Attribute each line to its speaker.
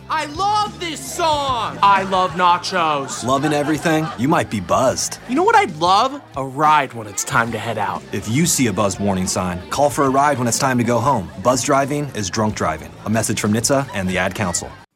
Speaker 1: I love this song! I love nachos.
Speaker 2: Loving everything? You might be buzzed.
Speaker 1: You know what I'd love? A ride when it's time to head out.
Speaker 2: If you see a buzz warning sign, call for a ride when it's time to go home. Buzz driving is drunk driving. A message from NHTSA and the Ad Council.